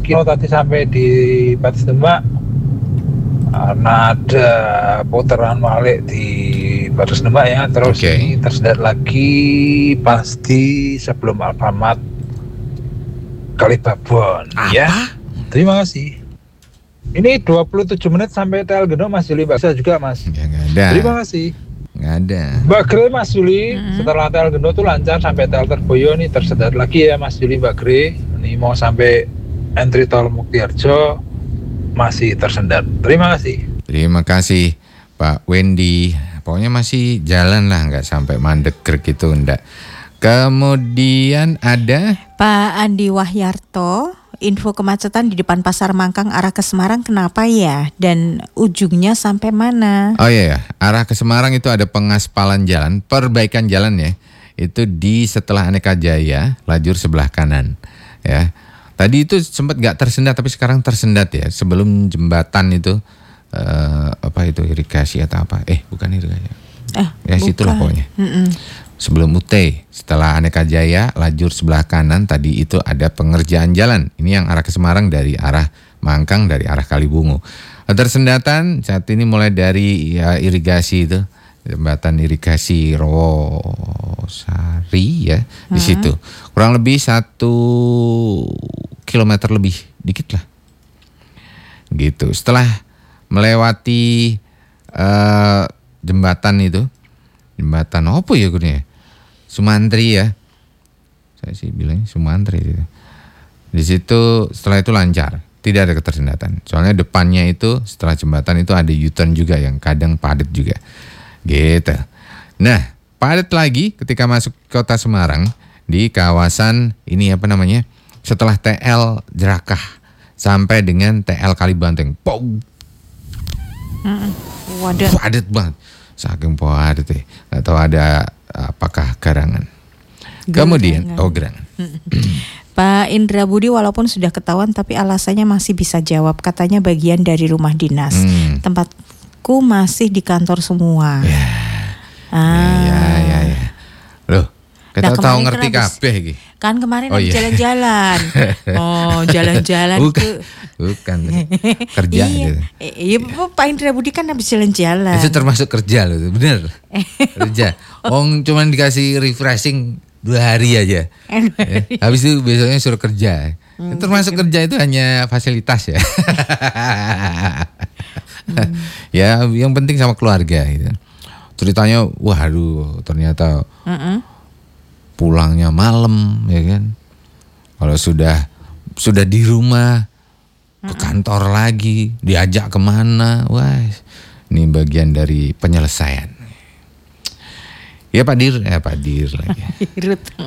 kilo tadi sampai di Batas Demak, karena ada putaran balik di Batas Demak ya, terus ini tersendat lagi pasti sebelum Alfamart Kalibabon. Ya, terima kasih. Ini 27 menit sampai TL Geno, Mas Juli. Bisa juga, Mas. Ya, nggak ada. Terima kasih. Nggak ada. Mbak Gre, Mas Juli, setelah TL Geno tuh lancar sampai TL Terboyo nih, tersendat lagi ya Mas Juli, Mbak Gre. Ini mau sampai entry tol Muktiharjo masih tersendat. Terima kasih. Terima kasih Pak Wendy. Pokoknya masih jalan lah, nggak sampai mandek gitu, enggak. Kemudian ada Pak Andi Wahyarto, info kemacetan di depan Pasar Mangkang arah ke Semarang kenapa ya? Dan ujungnya sampai mana? Oh iya ya, arah ke Semarang itu ada pengaspalan jalan, perbaikan jalan ya. Itu di setelah Aneka Jaya, lajur sebelah kanan ya. Tadi itu sempat nggak tersendat tapi sekarang tersendat ya. Sebelum jembatan itu apa itu irigasi atau apa? Bukan irigasi. Ya situlah pokoknya. Sebelum UT, setelah Aneka Jaya, lajur sebelah kanan tadi itu ada pengerjaan jalan. Ini yang arah ke Semarang dari arah Mangkang, dari arah Kalibungu. Tersendatan saat ini mulai dari ya, irigasi itu, jembatan irigasi Rawosari ya, di situ. Kurang lebih 1 kilometer lebih, dikit lah. Gitu. Setelah melewati jembatan itu, jembatan apa ya gue Sumantri ya, saya sih bilangnya Sumantri gitu. Di situ setelah itu lancar, tidak ada ketersendatan. Soalnya depannya itu setelah jembatan itu ada U-turn juga yang kadang padat juga, gitu. Nah, padat lagi ketika masuk kota Semarang di kawasan ini apa namanya? Setelah TL Jerakah sampai dengan TL Kalibanteng, padat banget. Saking padat ya, nggak tahu ada apakah garangan. Kemudian gerangan. Pak Indra Budi walaupun sudah ketahuan tapi alasannya masih bisa jawab, katanya bagian dari rumah dinas. Tempatku masih di kantor semua. Ya. Loh, kita tahu ngerti kabeh iki. Kan kemarin jalan-jalan. Jalan-jalan bukan kerja gitu. Iya, Pak Indra Budi kan habis jalan-jalan. Itu termasuk kerja loh, bener. Kerja. Cuman dikasih refreshing 2 hari aja. Habis itu besoknya suruh kerja. Termasuk kerja itu hanya fasilitas ya. Ya, yang penting sama keluarga gitu. Ceritanya, waduh, ternyata pulangnya malam ya kan. Kalau sudah di rumah ke kantor lagi, diajak kemana, wah ini bagian dari penyelesaian. Ya Pak Dir lagi.